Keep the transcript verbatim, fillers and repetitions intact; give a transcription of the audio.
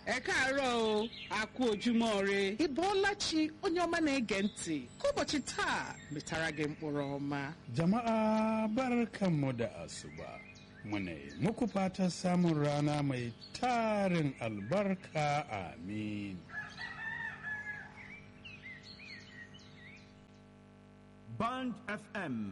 ẹ káàárọ̀ o àkú ojúmọ́ ire Ịbọọlachi onye ọma na-ege ntị ka ụbọchị taa metara gị mkpụrụ ọma. Jama'a barkanmu da asuba. Muna yi muku fatan samun rana mai tarin albarka, amin. Band F M